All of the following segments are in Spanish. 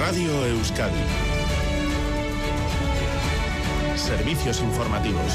Radio Euskadi. Servicios informativos.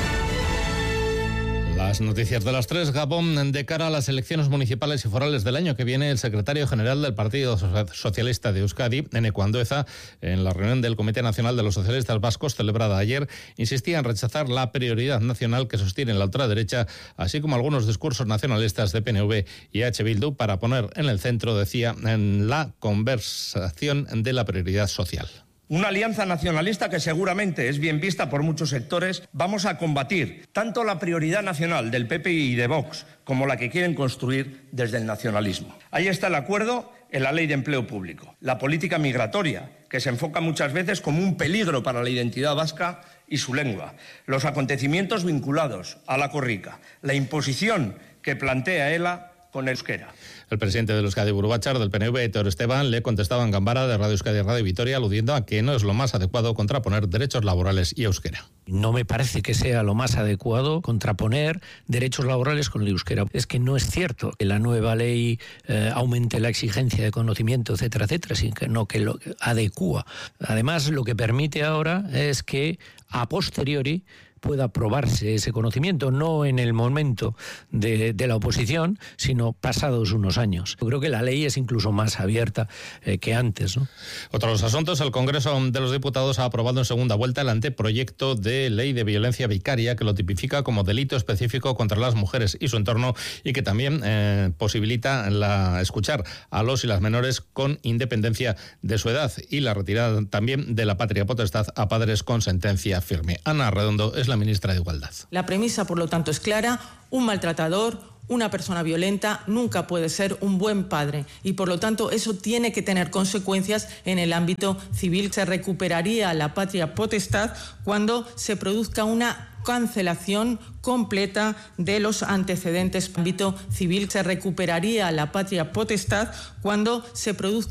Las noticias de las 3, Gabón. De cara a las elecciones municipales y forales del año que viene, el secretario general del Partido Socialista de Euskadi, Eneko Andueza, en la reunión del Comité Nacional de los Socialistas Vascos celebrada ayer, insistía en rechazar la prioridad nacional que sostiene la ultraderecha, así como algunos discursos nacionalistas de PNV y H. Bildu, para poner en el centro, decía, en la conversación de la prioridad social. Una alianza nacionalista que seguramente es bien vista por muchos sectores. Vamos a combatir tanto la prioridad nacional del PP y de Vox como la que quieren construir desde el nacionalismo. Ahí está el acuerdo en la Ley de Empleo Público. La política migratoria, que se enfoca muchas veces como un peligro para la identidad vasca y su lengua. Los acontecimientos vinculados a la corrica. La imposición que plantea ELA con el euskera. El presidente del Euskadi Buru Batzar del PNV, Aitor Esteban, le contestaba en Ganbara de Radio Euskadi y Radio Vitoria, aludiendo a que no es lo más adecuado contraponer derechos laborales y euskera. No me parece que sea lo más adecuado contraponer derechos laborales con el euskera. Es que no es cierto que la nueva ley aumente la exigencia de conocimiento, etcétera, etcétera, sino que lo adecúa. Además, lo que permite ahora es que a posteriori pueda probarse ese conocimiento, no en el momento de la oposición, sino pasados unos años. Yo creo que la ley es incluso más abierta que antes, ¿no? Otros asuntos. El Congreso de los Diputados ha aprobado en segunda vuelta el anteproyecto de ley de violencia vicaria, que lo tipifica como delito específico contra las mujeres y su entorno, y que también posibilita escuchar a los y las menores con independencia de su edad, y la retirada también de la patria potestad a padres con sentencia firme. Ana Redondo es la ministra de Igualdad. La premisa, por lo tanto, es clara: un maltratador, una persona violenta, nunca puede ser un buen padre, y por lo tanto eso tiene que tener consecuencias en el ámbito civil. Se recuperaría la patria potestad cuando se produzca una cancelación completa de los antecedentes. En el ámbito civil se recuperaría la patria potestad cuando se produzca